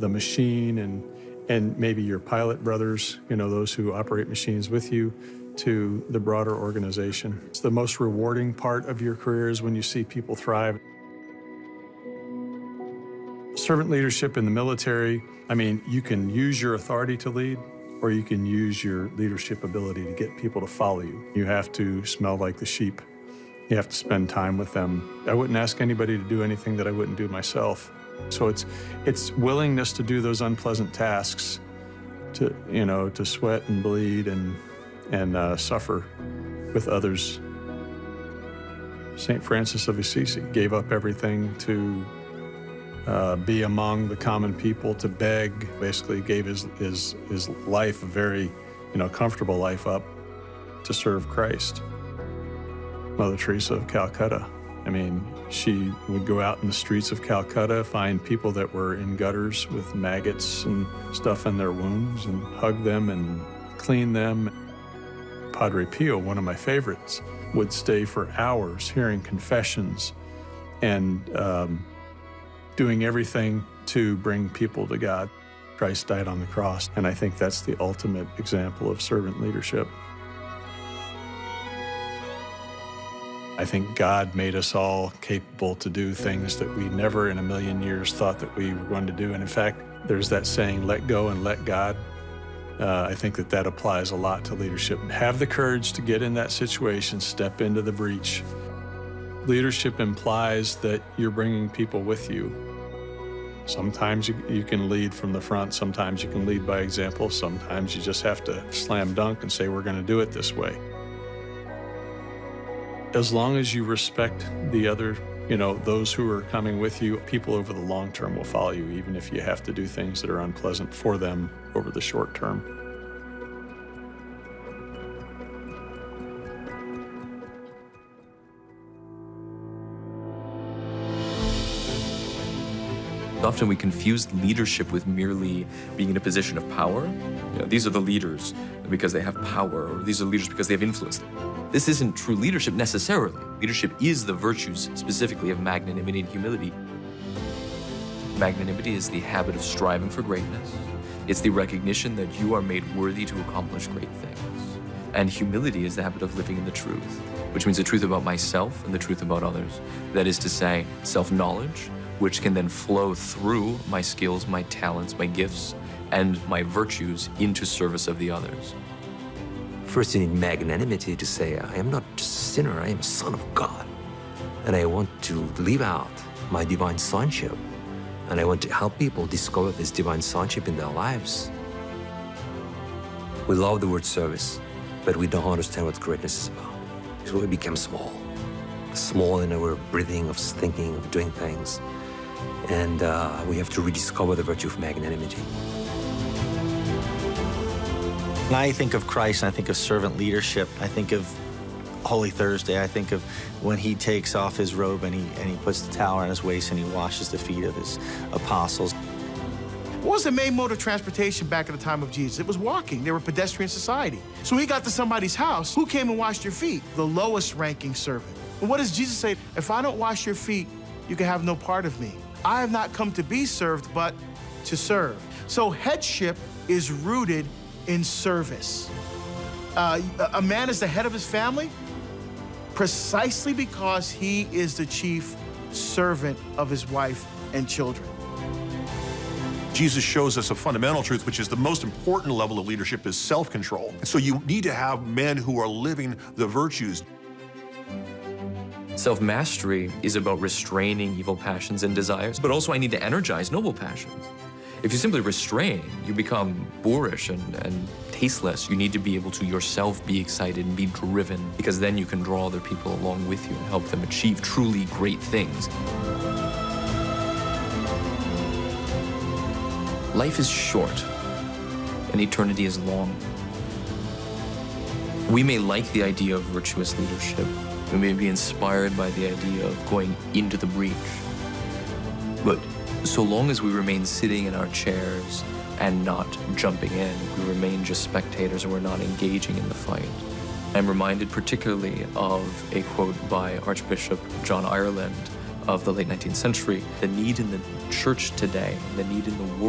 the machine and maybe your pilot brothers, those who operate machines with you, to the broader organization. It's the most rewarding part of your career is when you see people thrive. Servant leadership in the military, you can use your authority to lead, or you can use your leadership ability to get people to follow you. You have to smell like the sheep. You have to spend time with them. I wouldn't ask anybody to do anything that I wouldn't do myself. So it's willingness to do those unpleasant tasks, to sweat and bleed and suffer with others. St. Francis of Assisi gave up everything to be among the common people, to beg, basically gave his life, a very comfortable life, up to serve Christ. Mother Teresa of Calcutta, she would go out in the streets of Calcutta, find people that were in gutters with maggots and stuff in their wounds, and hug them and clean them. Padre Pio, one of my favorites, would stay for hours hearing confessions and doing everything to bring people to God. Christ died on the cross, and I think that's the ultimate example of servant leadership. I think God made us all capable to do things that we never in a million years thought that we were going to do. And in fact, there's that saying, let go and let God. I think that applies a lot to leadership. Have the courage to get in that situation, step into the breach. Leadership implies that you're bringing people with you. Sometimes you can lead from the front, sometimes you can lead by example, sometimes you just have to slam dunk and say, we're going to do it this way. As long as you respect the other, those who are coming with you, people over the long term will follow you, even if you have to do things that are unpleasant for them over the short term. Often we confuse leadership with merely being in a position of power. These are the leaders because they have power, or these are leaders because they have influence. This isn't true leadership necessarily. Leadership is the virtues specifically of magnanimity and humility. Magnanimity is the habit of striving for greatness. It's the recognition that you are made worthy to accomplish great things. And humility is the habit of living in the truth, which means the truth about myself and the truth about others. That is to say, self-knowledge, which can then flow through my skills, my talents, my gifts, and my virtues into service of the others. First, you need magnanimity to say, I am not just a sinner, I am a son of God. And I want to live out my divine sonship. And I want to help people discover this divine sonship in their lives. We love the word service, but we don't understand what greatness is about. So we become small. Small in our breathing, of thinking, of doing things. And we have to rediscover the virtue of magnanimity. When I think of Christ and I think of servant leadership, I think of Holy Thursday. I think of when he takes off his robe and he puts the towel around his waist and he washes the feet of his apostles. What was the main mode of transportation back at the time of Jesus? It was walking. They were a pedestrian society. So when he got to somebody's house, who came and washed your feet? The lowest ranking servant. And what does Jesus say? If I don't wash your feet, you can have no part of me. I have not come to be served, but to serve. So headship is rooted in service. A man is the head of his family precisely because he is the chief servant of his wife and children. Jesus shows us a fundamental truth, which is the most important level of leadership is self-control. And so you need to have men who are living the virtues. Self-mastery is about restraining evil passions and desires, but also I need to energize noble passions. If you simply restrain, you become boorish and tasteless. You need to be able to yourself be excited and be driven, because then you can draw other people along with you and help them achieve truly great things. Life is short, and eternity is long. We may like the idea of virtuous leadership. We may be inspired by the idea of going into the breach. But so long as we remain sitting in our chairs and not jumping in, we remain just spectators and we're not engaging in the fight. I'm reminded particularly of a quote by Archbishop John Ireland of the late 19th century: the need in the church today, the need in the world